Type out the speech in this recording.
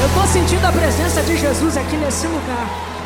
estou sentindo a presença de Jesus aqui nesse lugar.